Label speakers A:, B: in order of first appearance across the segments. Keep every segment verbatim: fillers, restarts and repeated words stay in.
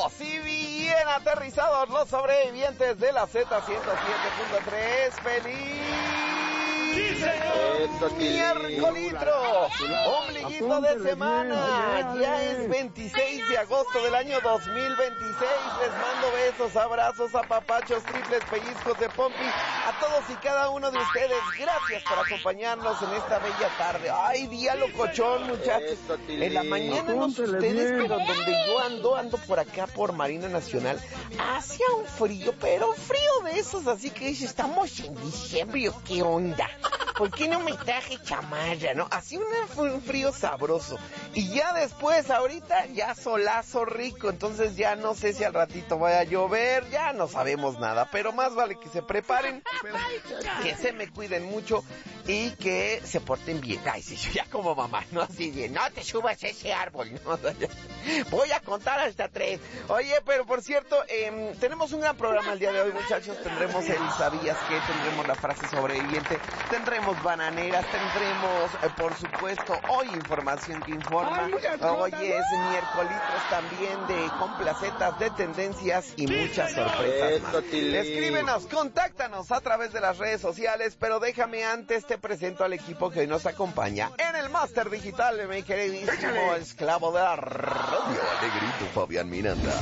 A: todos y bien aterrizados los sobrevivientes de la Z ciento siete punto tres. ¡Feliz! ¡Sí, señor! ¡Miércolitro! ¡Ombliguito de semana! Ya es veintiséis de agosto del año dos mil veintiséis. Les mando besos, abrazos, apapachos, triples pellizcos de pompi a todos y cada uno de ustedes. Gracias por acompañarnos en esta bella tarde. ¡Ay, día locochón, muchachos! En la mañana no sé ustedes, pero donde yo ando, ando por acá por Marina Nacional. Hacía un frío, pero frío de esos, así que dice, estamos en diciembre, ¿qué onda? ¿Por qué no me traje chamarra, no? Así un frío sabroso. Y ya después, ahorita, ya solazo rico. Entonces ya no sé si al ratito vaya a llover. Ya no sabemos nada. Pero más vale que se preparen, que se me cuiden mucho y que se porten bien. Ay, sí, yo ya como mamá, ¿no? Así de, no te subas a ese árbol, ¿no? Voy a contar hasta tres. Oye, pero por cierto, eh, tenemos un gran programa el día de hoy, muchachos. Tendremos el ¿sabías qué? Tendremos la frase sobreviviente. Tendremos bananeras, tendremos, eh, por supuesto, hoy información que informa. Hoy es miércoles también de complacetas, de tendencias y muchas sorpresas más. Escríbenos, contáctanos a través de las redes sociales, pero déjame antes te presento al equipo que hoy nos acompaña en el Máster Digital, mi queridísimo esclavo de la radio, Negrito Fabián Miranda.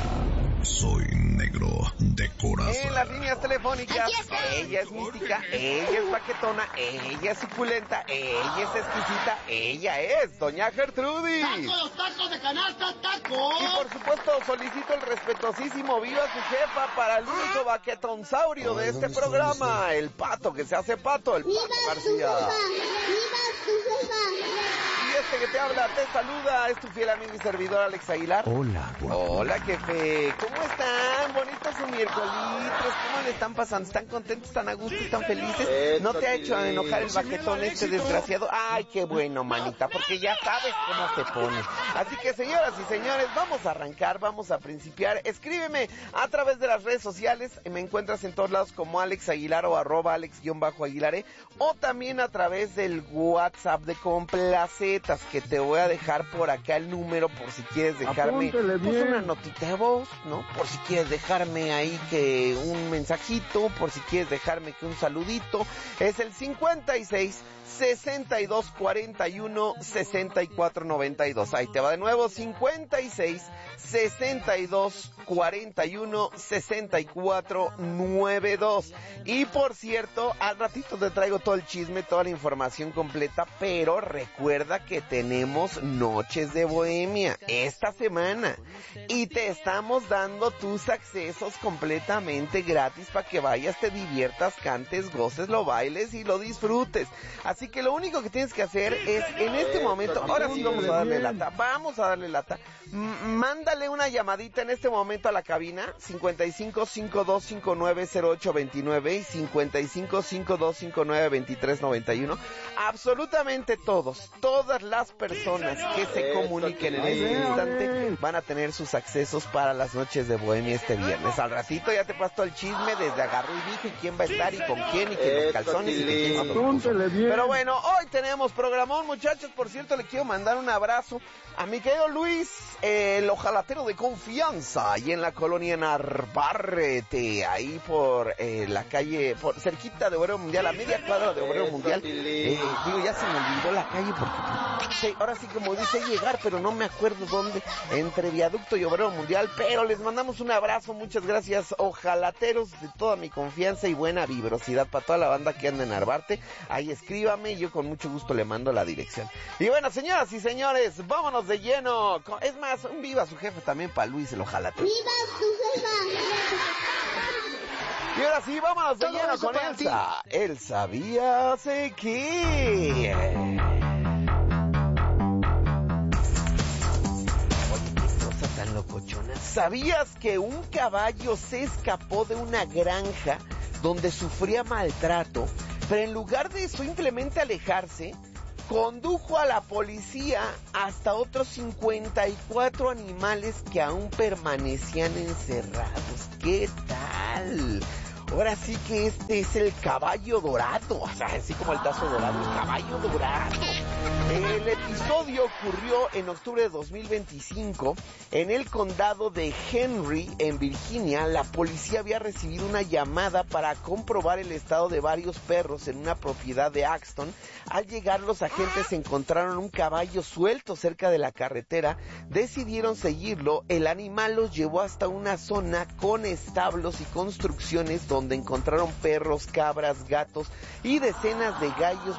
B: Soy negro de corazón.
A: En las líneas telefónicas, ella es mística, ella es baquetona, ella es suculenta, ella es exquisita, ella es doña Gertrudis.
C: ¡Tacos, tacos de canasta, tacos!
A: Y por supuesto solicito el respetuosísimo viva su jefa para el único baquetonsaurio de este programa, el pato que se hace pato, el Pato García.
D: ¡Viva su jefa!
A: Y este que te habla, te saluda, es tu fiel amigo y servidor Alex Aguilar.
B: Hola, guapo.
A: Hola, jefe. ¿Cómo están? Bonitos sus miércolitos. ¿Cómo le están pasando? ¿Están contentos, están a gusto, están felices? ¿No te ha hecho enojar el baquetón este desgraciado? Ay, qué bueno, manita, porque ya sabes cómo se pone. Así que, señoras y señores, vamos a arrancar, vamos a principiar. Escríbeme a través de las redes sociales. Me encuentras en todos lados como Alex Aguilar o arroba Alex-Aguilare. O también a través del WhatsApp de Complacetas, que te voy a dejar por acá el número por si quieres dejarme pues, una notita de voz, ¿no? Por si quieres dejarme ahí que un mensajito, por si quieres dejarme que un saludito. Es el cincuenta y seis, sesenta y dos, cuarenta y uno, sesenta y cuatro, noventa y dos. Ahí te va de nuevo, cincuenta y seis, sesenta y dos, cuarenta y uno, sesenta y cuatro, noventa y dos. Y por cierto, al ratito te traigo todo el chisme, toda la información completa, pero recuerda que tenemos Noches de Bohemia esta semana y te estamos dando tus accesos completamente gratis para que vayas, te diviertas, cantes, goces, lo bailes y lo disfrutes. Así que lo único que tienes que hacer es en este momento, ahora sí vamos a darle lata, vamos a darle lata, M- mándale una llamadita en este momento a la cabina, cincuenta y cinco, cincuenta y dos cincuenta y nueve, cero ocho veintinueve y cincuenta y cinco, cincuenta y dos cincuenta y nueve, veintitrés noventa y uno. Absolutamente todos, todas las personas que se comuniquen en este instante van a tener sus accesos para las Noches de Bohemia este viernes. Al ratito ya te paso el chisme desde agarró y dijo y quién va a estar y con quién y que los calzones y que quién se los puso. Pero bueno, hoy tenemos programón, muchachos. Por cierto, le quiero mandar un abrazo a mi querido Luis, eh, el ojalatero de confianza, ahí en la colonia Narvarte, ahí por eh, la calle, por cerquita de Obrero Mundial, a media cuadra de Obrero Mundial. Eh, digo, ya se me olvidó la calle porque sí, ahora sí como dice llegar, pero no me acuerdo dónde, entre Viaducto y Obrero Mundial. Pero les mandamos un abrazo, muchas gracias, ojalateros de toda mi confianza y buena vibrosidad para toda la banda que anda en Narvarte. Ahí escríbame y yo con mucho gusto le mando la dirección. Y bueno, señoras y señores, vámonos de lleno. Es más, un viva su jefe también para Luis el ojalatero.
D: ¡Viva su jefa!
A: Y ahora sí, vámonos de
C: Todo
A: lleno
C: eso
A: con
C: para
A: Elsa. El sabías que... Oye, qué cosa tan locochona. ¿Sabías que un caballo se escapó de una granja donde sufría maltrato, pero en lugar de simplemente alejarse, condujo a la policía hasta otros cincuenta y cuatro animales que aún permanecían encerrados? ¿Qué tal? Ahora sí que este es el caballo dorado, o sea, así como el tazo dorado, el caballo dorado. El episodio ocurrió en octubre de dos mil veinticinco en el condado de Henry, en Virginia. La policía había recibido una llamada para comprobar el estado de varios perros en una propiedad de Axton. Al llegar, los agentes encontraron un caballo suelto cerca de la carretera. Decidieron seguirlo. El animal los llevó hasta una zona con establos y construcciones donde encontraron perros, cabras, gatos y decenas de gallos